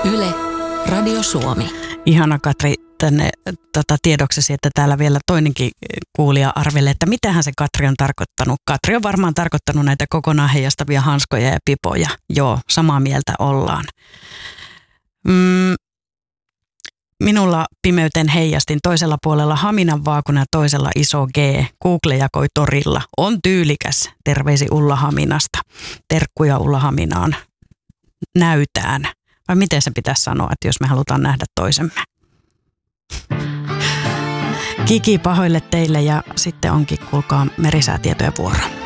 Yle, Radio Suomi. Ihana Katri, tänne tiedoksesi, että täällä vielä toinenkin kuulija arvelee, että mitähän se Katri on tarkoittanut. Katri on varmaan tarkoittanut näitä kokonaan heijastavia hanskoja ja pipoja. Joo, samaa mieltä ollaan. Minulla pimeyten heijastin toisella puolella Haminan vaakuna ja toisella iso G. Google jakoi torilla. On tyylikäs. Terveisi Ulla Haminasta. Terkkuja Ulla Haminaan. Näytään. Vai miten se pitäisi sanoa, että jos me halutaan nähdä toisemme? Kiki pahoille teille ja sitten onkin, kuulkaa, merisäätietojen vuoro.